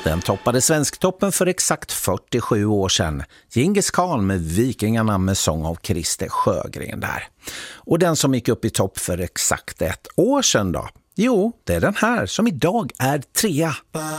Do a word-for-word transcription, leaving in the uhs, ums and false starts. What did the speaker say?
Den toppade Svensktoppen för exakt fyrtiosju år sedan. Djingis Khan med Vikingarna med sång av Christer Sjögren där. Och den som gick upp i topp för exakt ett år sedan då? Jo, det är den här som idag är trea.